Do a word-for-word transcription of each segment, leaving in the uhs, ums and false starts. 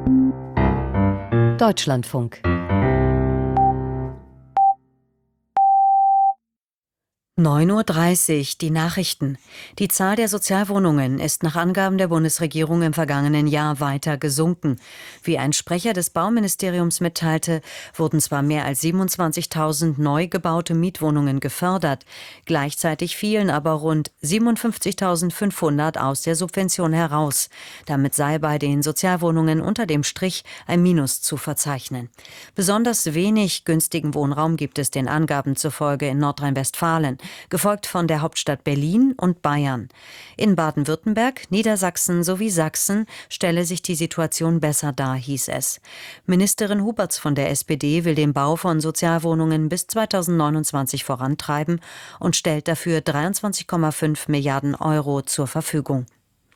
Deutschlandfunk. neun Uhr dreißig, die Nachrichten. Die Zahl der Sozialwohnungen ist nach Angaben der Bundesregierung im vergangenen Jahr weiter gesunken. Wie ein Sprecher des Bauministeriums mitteilte, wurden zwar mehr als siebenundzwanzigtausend neu gebaute Mietwohnungen gefördert, gleichzeitig fielen aber rund siebenundfünfzigtausendfünfhundert aus der Subvention heraus. Damit sei bei den Sozialwohnungen unter dem Strich ein Minus zu verzeichnen. Besonders wenig günstigen Wohnraum gibt es den Angaben zufolge in Nordrhein-Westfalen, gefolgt von der Hauptstadt Berlin und Bayern. In Baden-Württemberg, Niedersachsen sowie Sachsen stelle sich die Situation besser dar, hieß es. Ministerin Huberts von der S P D will den Bau von Sozialwohnungen bis zweitausendneunundzwanzig vorantreiben und stellt dafür dreiundzwanzig Komma fünf Milliarden Euro zur Verfügung.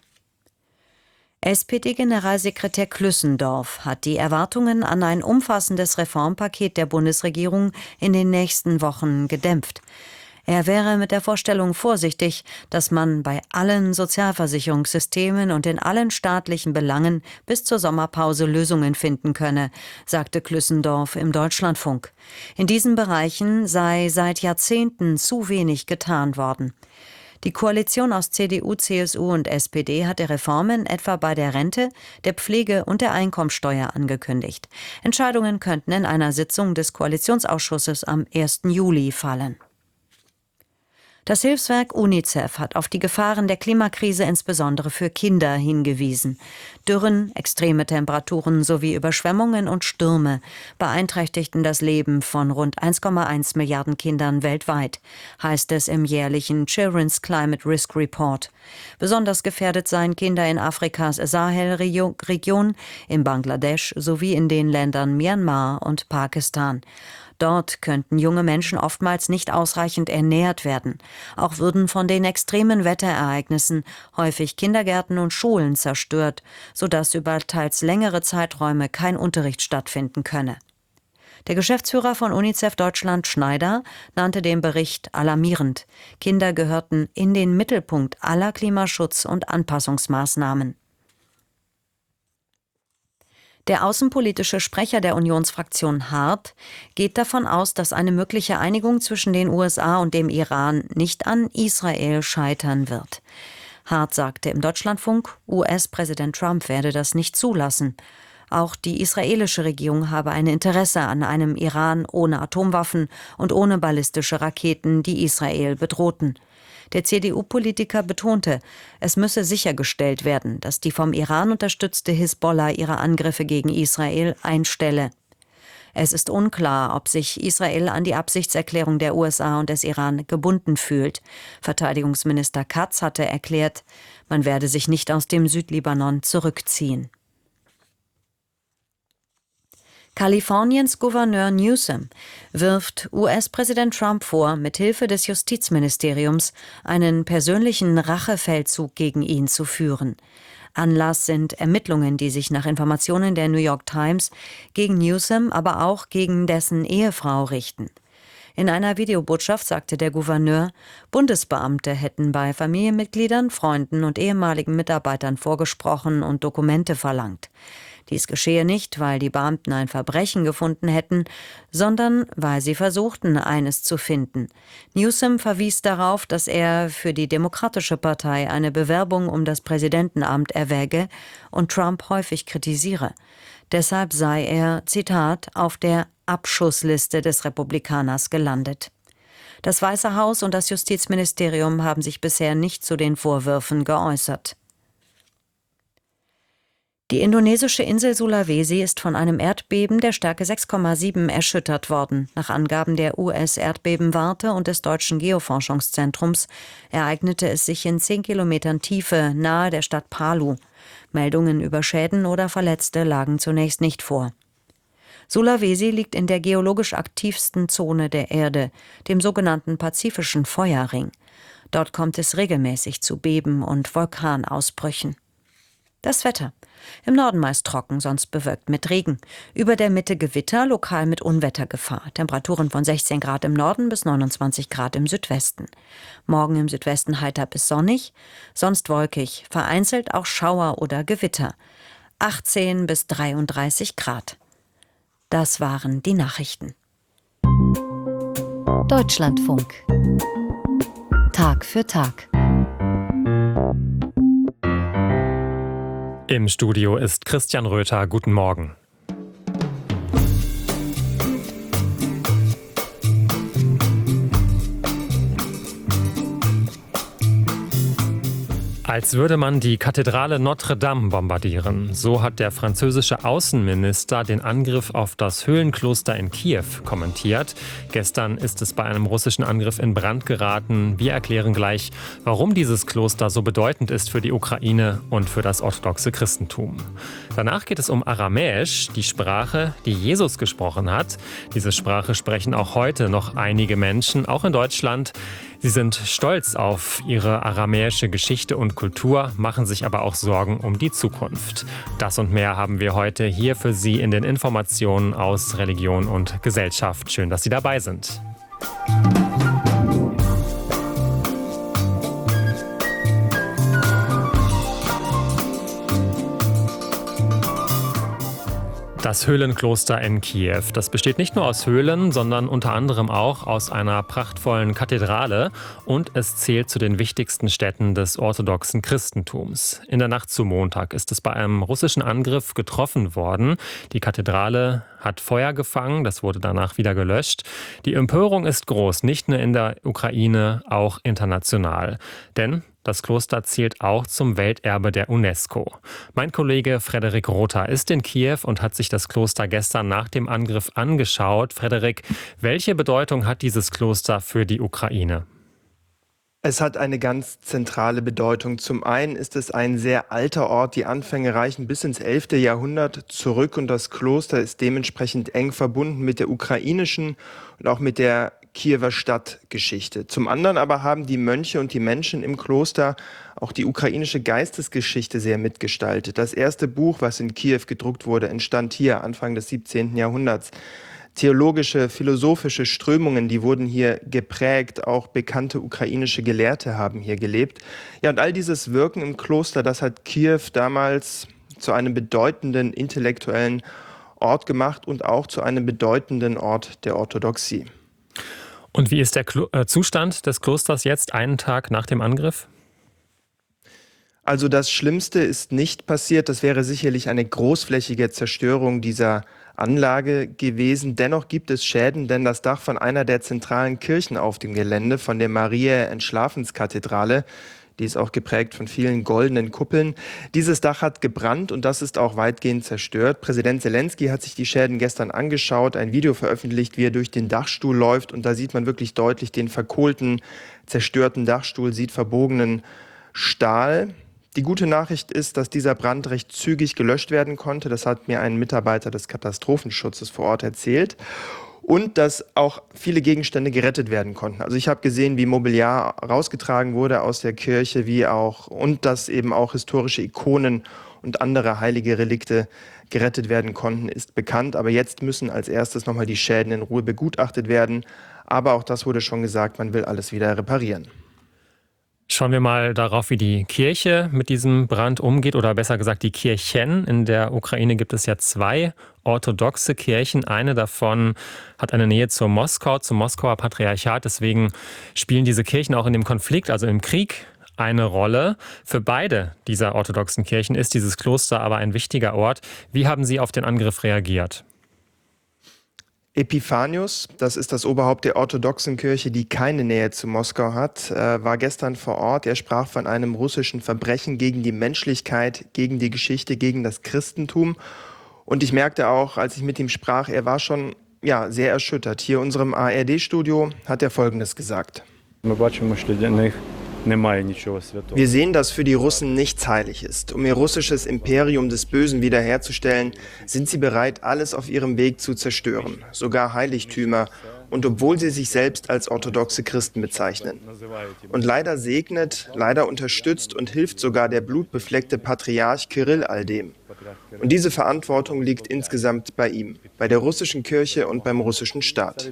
S P D-Generalsekretär Klüssendorf hat die Erwartungen an ein umfassendes Reformpaket der Bundesregierung in den nächsten Wochen gedämpft. Er wäre mit der Vorstellung vorsichtig, dass man bei allen Sozialversicherungssystemen und in allen staatlichen Belangen bis zur Sommerpause Lösungen finden könne, sagte Klüssendorf im Deutschlandfunk. In diesen Bereichen sei seit Jahrzehnten zu wenig getan worden. Die Koalition aus C D U, C S U und S P D hatte Reformen etwa bei der Rente, der Pflege und der Einkommensteuer angekündigt. Entscheidungen könnten in einer Sitzung des Koalitionsausschusses am ersten Juli fallen. Das Hilfswerk UNICEF hat auf die Gefahren der Klimakrise insbesondere für Kinder hingewiesen. Dürren, extreme Temperaturen sowie Überschwemmungen und Stürme beeinträchtigten das Leben von rund eins Komma eins Milliarden Kindern weltweit, heißt es im jährlichen Children's Climate Risk Report. Besonders gefährdet seien Kinder in Afrikas Sahelregion, in Bangladesch sowie in den Ländern Myanmar und Pakistan. Dort könnten junge Menschen oftmals nicht ausreichend ernährt werden. Auch würden von den extremen Wetterereignissen häufig Kindergärten und Schulen zerstört, sodass über teils längere Zeiträume kein Unterricht stattfinden könne. Der Geschäftsführer von UNICEF Deutschland, Schneider, nannte den Bericht alarmierend. Kinder gehörten in den Mittelpunkt aller Klimaschutz- und Anpassungsmaßnahmen. Der außenpolitische Sprecher der Unionsfraktion Hart geht davon aus, dass eine mögliche Einigung zwischen den U S A und dem Iran nicht an Israel scheitern wird. Hart sagte im Deutschlandfunk, U S-Präsident Trump werde das nicht zulassen. Auch die israelische Regierung habe ein Interesse an einem Iran ohne Atomwaffen und ohne ballistische Raketen, die Israel bedrohten. Der C D U-Politiker betonte, es müsse sichergestellt werden, dass die vom Iran unterstützte Hisbollah ihre Angriffe gegen Israel einstelle. Es ist unklar, ob sich Israel an die Absichtserklärung der U S A und des Iran gebunden fühlt. Verteidigungsminister Katz hatte erklärt, man werde sich nicht aus dem Südlibanon zurückziehen. Kaliforniens Gouverneur Newsom wirft U S-Präsident Trump vor, mithilfe des Justizministeriums einen persönlichen Rachefeldzug gegen ihn zu führen. Anlass sind Ermittlungen, die sich nach Informationen der New York Times gegen Newsom, aber auch gegen dessen Ehefrau richten. In einer Videobotschaft sagte der Gouverneur, Bundesbeamte hätten bei Familienmitgliedern, Freunden und ehemaligen Mitarbeitern vorgesprochen und Dokumente verlangt. Dies geschehe nicht, weil die Beamten ein Verbrechen gefunden hätten, sondern weil sie versuchten, eines zu finden. Newsom verwies darauf, dass er für die Demokratische Partei eine Bewerbung um das Präsidentenamt erwäge und Trump häufig kritisiere. Deshalb sei er, Zitat, auf der Abschussliste des Republikaners gelandet. Das Weiße Haus und das Justizministerium haben sich bisher nicht zu den Vorwürfen geäußert. Die indonesische Insel Sulawesi ist von einem Erdbeben der Stärke sechs Komma sieben erschüttert worden. Nach Angaben der U S-Erdbebenwarte und des Deutschen Geoforschungszentrums ereignete es sich in zehn Kilometern Tiefe nahe der Stadt Palu. Meldungen über Schäden oder Verletzte lagen zunächst nicht vor. Sulawesi liegt in der geologisch aktivsten Zone der Erde, dem sogenannten Pazifischen Feuerring. Dort kommt es regelmäßig zu Beben und Vulkanausbrüchen. Das Wetter. Im Norden meist trocken, sonst bewölkt mit Regen. Über der Mitte Gewitter, lokal mit Unwettergefahr. Temperaturen von sechzehn Grad im Norden bis neunundzwanzig Grad im Südwesten. Morgen im Südwesten heiter bis sonnig, sonst wolkig, vereinzelt auch Schauer oder Gewitter. achtzehn bis dreiunddreißig Grad. Das waren die Nachrichten. Deutschlandfunk. Tag für Tag. Im Studio ist Christian Röther. Guten Morgen. Als würde man die Kathedrale Notre Dame bombardieren. So hat der französische Außenminister den Angriff auf das Höhlenkloster in Kiew kommentiert. Gestern ist es bei einem russischen Angriff in Brand geraten. Wir erklären gleich, warum dieses Kloster so bedeutend ist für die Ukraine und für das orthodoxe Christentum. Danach geht es um Aramäisch, die Sprache, die Jesus gesprochen hat. Diese Sprache sprechen auch heute noch einige Menschen, auch in Deutschland. Sie sind stolz auf ihre aramäische Geschichte und Kultur, machen sich aber auch Sorgen um die Zukunft. Das und mehr haben wir heute hier für Sie in den Informationen aus Religion und Gesellschaft. Schön, dass Sie dabei sind. Das Höhlenkloster in Kiew. Das besteht nicht nur aus Höhlen, sondern unter anderem auch aus einer prachtvollen Kathedrale und es zählt zu den wichtigsten Stätten des orthodoxen Christentums. In der Nacht zu Montag ist es bei einem russischen Angriff getroffen worden. Die Kathedrale hat Feuer gefangen, das wurde danach wieder gelöscht. Die Empörung ist groß, nicht nur in der Ukraine, auch international. Denn das Kloster zählt auch zum Welterbe der UNESCO. Mein Kollege Frederik Rother ist in Kiew und hat sich das Kloster gestern nach dem Angriff angeschaut. Frederik, welche Bedeutung hat dieses Kloster für die Ukraine? Es hat eine ganz zentrale Bedeutung. Zum einen ist es ein sehr alter Ort. Die Anfänge reichen bis ins elfte Jahrhundert zurück und das Kloster ist dementsprechend eng verbunden mit der ukrainischen und auch mit der Kiewer Stadtgeschichte. Zum anderen aber haben die Mönche und die Menschen im Kloster auch die ukrainische Geistesgeschichte sehr mitgestaltet. Das erste Buch, was in Kiew gedruckt wurde, entstand hier Anfang des siebzehnten Jahrhunderts. Theologische, philosophische Strömungen, die wurden hier geprägt. Auch bekannte ukrainische Gelehrte haben hier gelebt. Ja, und all dieses Wirken im Kloster, das hat Kiew damals zu einem bedeutenden intellektuellen Ort gemacht und auch zu einem bedeutenden Ort der Orthodoxie. Und wie ist der Klo- äh, Zustand des Klosters jetzt, einen Tag nach dem Angriff? Also das Schlimmste ist nicht passiert. Das wäre sicherlich eine großflächige Zerstörung dieser Anlage gewesen. Dennoch gibt es Schäden, denn das Dach von einer der zentralen Kirchen auf dem Gelände, von der Mariä-Entschlafenskathedrale, die ist auch geprägt von vielen goldenen Kuppeln. Dieses Dach hat gebrannt und das ist auch weitgehend zerstört. Präsident Selensky hat sich die Schäden gestern angeschaut, ein Video veröffentlicht, wie er durch den Dachstuhl läuft. Und da sieht man wirklich deutlich den verkohlten, zerstörten Dachstuhl, sieht verbogenen Stahl. Die gute Nachricht ist, dass dieser Brand recht zügig gelöscht werden konnte. Das hat mir ein Mitarbeiter des Katastrophenschutzes vor Ort erzählt. Und dass auch viele Gegenstände gerettet werden konnten. Also ich habe gesehen, wie Mobiliar rausgetragen wurde aus der Kirche, wie auch und dass eben auch historische Ikonen und andere heilige Relikte gerettet werden konnten, ist bekannt. Aber jetzt müssen als erstes nochmal die Schäden in Ruhe begutachtet werden. Aber auch das wurde schon gesagt, man will alles wieder reparieren. Schauen wir mal darauf, wie die Kirche mit diesem Brand umgeht, oder besser gesagt die Kirchen. In der Ukraine gibt es ja zwei orthodoxe Kirchen. Eine davon hat eine Nähe zur Moskau, zum Moskauer Patriarchat. Deswegen spielen diese Kirchen auch in dem Konflikt, also im Krieg, eine Rolle. Für beide dieser orthodoxen Kirchen ist dieses Kloster aber ein wichtiger Ort. Wie haben Sie auf den Angriff reagiert? Epiphanius, das ist das Oberhaupt der orthodoxen Kirche, die keine Nähe zu Moskau hat, äh, war gestern vor Ort. Er sprach von einem russischen Verbrechen gegen die Menschlichkeit, gegen die Geschichte, gegen das Christentum. Und ich merkte auch, als ich mit ihm sprach, er war schon ja, sehr erschüttert. Hier in unserem A R D-Studio hat er Folgendes gesagt. Wir sehen, dass für die Russen nichts heilig ist. Um ihr russisches Imperium des Bösen wiederherzustellen, sind sie bereit, alles auf ihrem Weg zu zerstören, sogar Heiligtümer, und obwohl sie sich selbst als orthodoxe Christen bezeichnen. Und leider segnet, leider unterstützt und hilft sogar der blutbefleckte Patriarch Kirill all dem. Und diese Verantwortung liegt insgesamt bei ihm, bei der russischen Kirche und beim russischen Staat.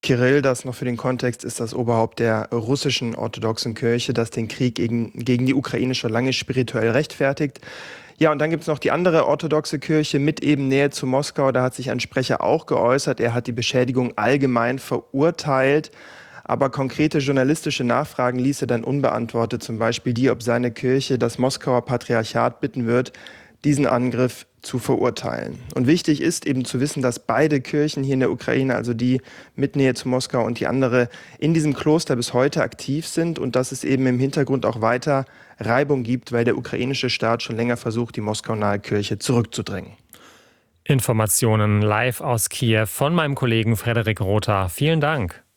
Kirill, das noch für den Kontext, ist das Oberhaupt der russischen orthodoxen Kirche, das den Krieg gegen, gegen die Ukraine schon lange spirituell rechtfertigt. Ja, und dann gibt es noch die andere orthodoxe Kirche mit eben Nähe zu Moskau. Da hat sich ein Sprecher auch geäußert. Er hat die Beschädigung allgemein verurteilt. Aber konkrete journalistische Nachfragen ließ er dann unbeantwortet. Zum Beispiel die, ob seine Kirche das Moskauer Patriarchat bitten wird, diesen Angriff zu verurteilen. Und wichtig ist eben zu wissen, dass beide Kirchen hier in der Ukraine, also die mit Nähe zu Moskau und die andere, in diesem Kloster bis heute aktiv sind und dass es eben im Hintergrund auch weiter Reibung gibt, weil der ukrainische Staat schon länger versucht, die moskaunahe Kirche zurückzudrängen. Informationen live aus Kiew von meinem Kollegen Frederik Rother. Vielen Dank.